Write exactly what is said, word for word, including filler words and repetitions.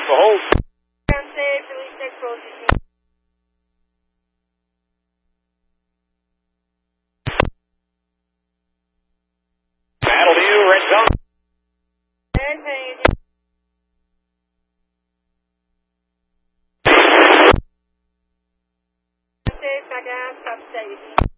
Alpha hold. Ground safe, release next roll. Battle to you, red zone. And page. Safe, back out, stop steady.